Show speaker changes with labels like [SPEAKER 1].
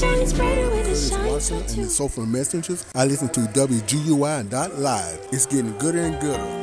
[SPEAKER 1] shines brighter when it shines
[SPEAKER 2] Watson
[SPEAKER 1] for
[SPEAKER 2] and the
[SPEAKER 1] two.
[SPEAKER 2] Soulful Messengers. I listen to WGUI.live. It's getting gooder and gooder.